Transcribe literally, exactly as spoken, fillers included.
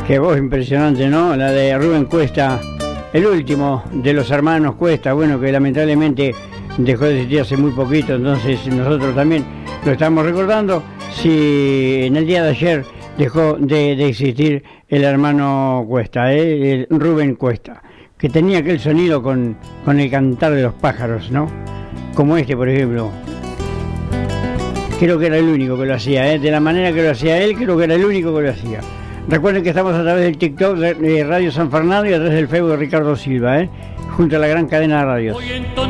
Qué voz impresionante, ¿no? La de Rubén Cuesta, el último de los hermanos Cuesta, bueno, que lamentablemente dejó de existir hace muy poquito, entonces nosotros también lo estamos recordando. Si en el día de ayer dejó de, de existir el hermano Cuesta, ¿eh? El Rubén Cuesta, que tenía aquel sonido con, con el cantar de los pájaros, ¿no? Como este, por ejemplo. Creo que era el único que lo hacía, ¿eh? De la manera que lo hacía él, creo que era el único que lo hacía. Recuerden que estamos a través del TikTok de Radio San Fernando y a través del Facebook de Ricardo Silva, ¿eh? Junto a la gran cadena de radios.